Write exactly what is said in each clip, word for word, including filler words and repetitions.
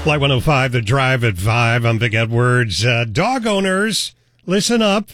Flight one oh five, The Drive at five. I'm Vic Edwards. Uh, dog owners, listen up.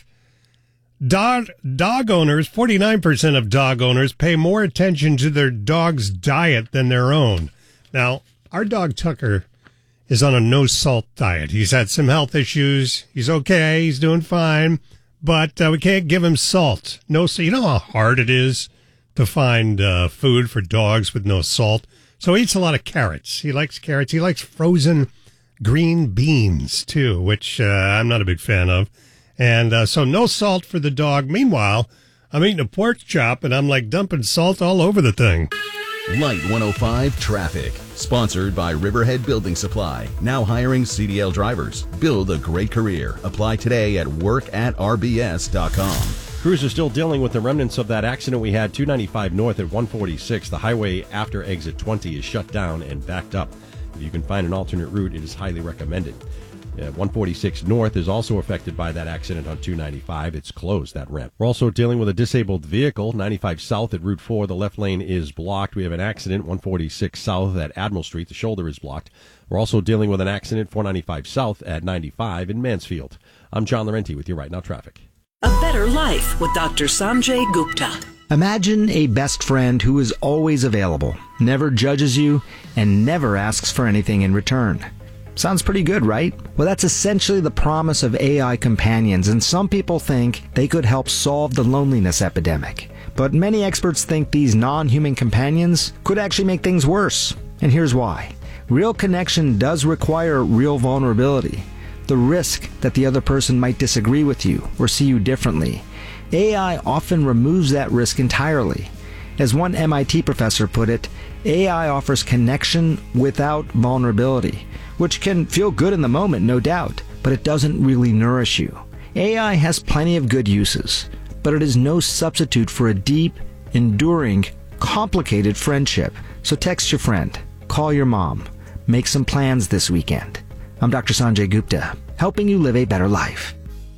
Dog, dog owners, forty-nine percent of dog owners pay more attention to their dog's diet than their own. Now, our dog Tucker is on a no-salt diet. He's had some health issues. He's okay. He's doing fine. But uh, we can't give him salt. No, so you know how hard it is to find uh, food for dogs with no salt? So he eats a lot of carrots. He likes carrots. He likes frozen green beans, too, which uh, I'm not a big fan of. And uh, so no salt for the dog. Meanwhile, I'm eating a pork chop, and I'm like dumping salt all over the thing. Light one oh five Traffic. Sponsored by Riverhead Building Supply. Now hiring C D L drivers. Build a great career. Apply today at work at r b s dot com. Crews are still dealing with the remnants of that accident we had two ninety-five north at one forty-six. The highway after exit twenty is shut down and backed up. If you can find an alternate route, it is highly recommended. Uh, one forty-six north is also affected by that accident on two ninety-five. It's closed, that ramp. We're also dealing with a disabled vehicle. ninety-five south at Route four, the left lane is blocked. We have an accident, one forty-six south at Admiral Street. The shoulder is blocked. We're also dealing with an accident, four ninety-five south at ninety-five in Mansfield. I'm John Laurenti with your Right Now Traffic. A Better Life with Doctor Sanjay Gupta. Imagine a best friend who is always available, never judges you, and never asks for anything in return. Sounds pretty good, right? Well, that's essentially the promise of A I companions, and some people think they could help solve the loneliness epidemic. But many experts think these non-human companions could actually make things worse. And here's why. Real connection does require real vulnerability. The risk that the other person might disagree with you or see you differently. A I often removes that risk entirely. As one M I T professor put it, A I offers connection without vulnerability, which can feel good in the moment, no doubt, but it doesn't really nourish you. A I has plenty of good uses, but it is no substitute for a deep, enduring, complicated friendship. So text your friend, call your mom, make some plans this weekend. I'm Doctor Sanjay Gupta, helping you live a better life.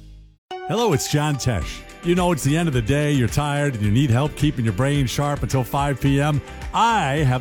Hello, it's John Tesh. You know, it's the end of the day, you're tired, and you need help keeping your brain sharp until five p.m. I have